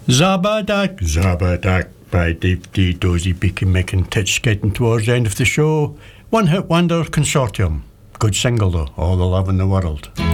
Zabadak, Zabadak by Dave D. Dozy Beacon making tits getting towards the end of the show. One Hit Wonder Consortium. Good single though, All the Love in the World.